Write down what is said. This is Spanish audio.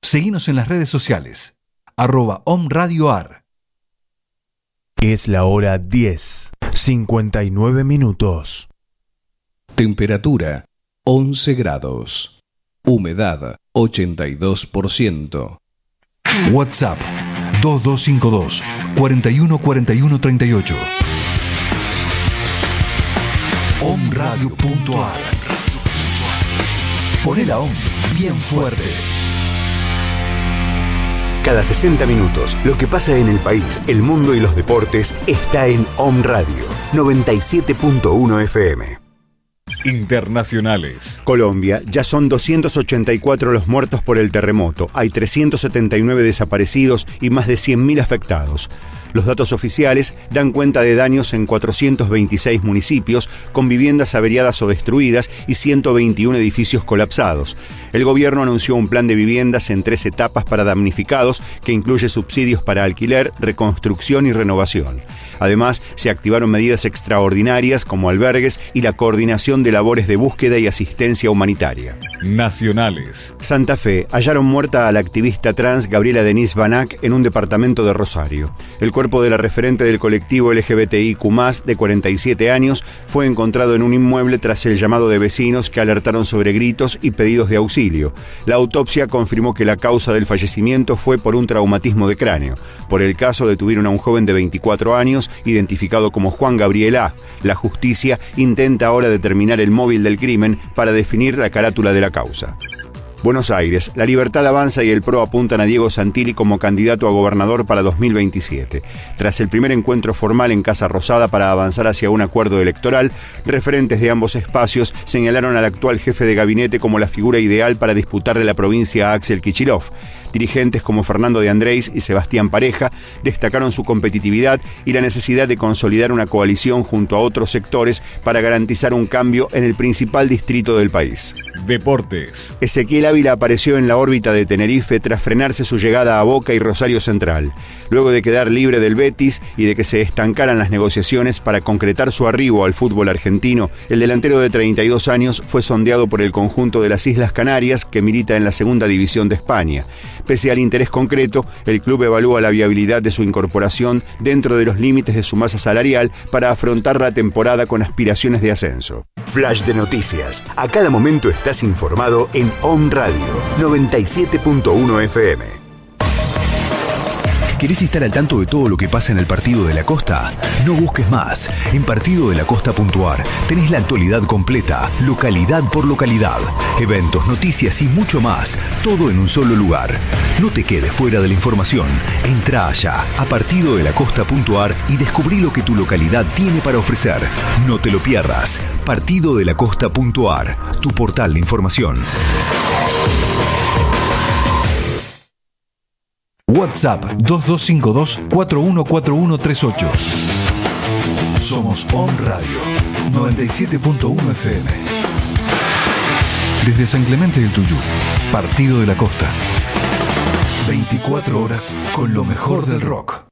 Seguinos en las redes sociales. @OMRadioAR. Es la hora 10, 59 minutos. Temperatura 11 grados. Humedad 82%. WhatsApp 2252 414138. OMRadio.ar. Poné la OM bien fuerte. Cada 60 minutos, lo que pasa en el país, el mundo y los deportes está en OM Radio 97.1 FM. Internacionales. Colombia, ya son 284 los muertos por el terremoto, hay 379 desaparecidos y más de 100.000 afectados. Los datos oficiales dan cuenta de daños en 426 municipios, con viviendas averiadas o destruidas y 121 edificios colapsados. El gobierno anunció un plan de viviendas en 3 etapas para damnificados, que incluye subsidios para alquiler, reconstrucción y renovación. Además, se activaron medidas extraordinarias como albergues y la coordinación de labores de búsqueda y asistencia humanitaria. Nacionales. Santa Fe, hallaron muerta a la activista trans Gabriela Denise Banac en un departamento de Rosario. El cuerpo de la referente del colectivo LGBTIQ+, de 47 años, fue encontrado en un inmueble tras el llamado de vecinos que alertaron sobre gritos y pedidos de auxilio. La autopsia confirmó que la causa del fallecimiento fue por un traumatismo de cráneo. Por el caso detuvieron a un joven de 24 años, identificado como Juan Gabriel A. La justicia intenta ahora determinar el móvil del crimen para definir la carátula de la causa. Buenos Aires, La Libertad Avanza y el PRO apuntan a Diego Santilli como candidato a gobernador para 2027. Tras el primer encuentro formal en Casa Rosada para avanzar hacia un acuerdo electoral, referentes de ambos espacios señalaron al actual jefe de gabinete como la figura ideal para disputarle la provincia a Axel Kicillof. Dirigentes como Fernando de Andrés y Sebastián Pareja destacaron su competitividad y la necesidad de consolidar una coalición junto a otros sectores para garantizar un cambio en el principal distrito del país. Deportes. Ezequiel Ávila apareció en la órbita de Tenerife tras frenarse su llegada a Boca y Rosario Central. Luego de quedar libre del Betis y de que se estancaran las negociaciones para concretar su arribo al fútbol argentino, el delantero de 32 años fue sondeado por el conjunto de las Islas Canarias, que milita en la Segunda División de España. Pese al interés concreto, el club evalúa la viabilidad de su incorporación dentro de los límites de su masa salarial para afrontar la temporada con aspiraciones de ascenso. Flash de noticias. A cada momento estás informado en OM Radio 97.1 FM. ¿Querés estar al tanto de todo lo que pasa en el Partido de la Costa? No busques más. En partidodelacosta.ar tenés la actualidad completa, localidad por localidad, eventos, noticias y mucho más, todo en un solo lugar. No te quedes fuera de la información. Entrá allá a partidodelacosta.ar y descubrí lo que tu localidad tiene para ofrecer. No te lo pierdas. Partidodelacosta.ar, tu portal de información. WhatsApp 2252 414138. Somos OM Radio 97.1 FM. Desde San Clemente del Tuyú, Partido de la Costa. 24 horas con lo mejor del rock.